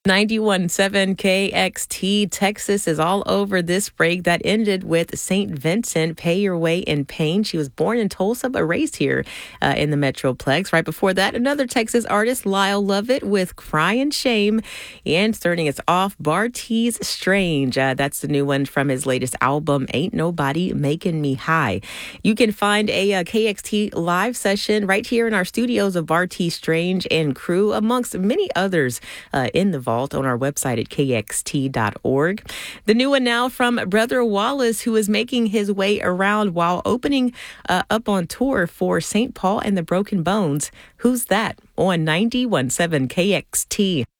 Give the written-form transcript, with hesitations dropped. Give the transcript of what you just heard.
91.7 KXT Texas is all over this break that ended with St. Vincent, Pay Your Way in Pain. She was born in Tulsa but raised here in the Metroplex. Right before that, another Texas artist, Lyle Lovett, with Crying Shame. And starting us off, Bartees Strange. That's the new one from his latest album, Ain't Nobody Making Me High. You can find a KXT live session right here in our studios of Bartees Strange and crew, amongst many others in the vault on our website at kxt.org. The new one now from Brother Wallace, who is making his way around while opening up on tour for St. Paul and the Broken Bones. Who's that? On 91.7 KXT.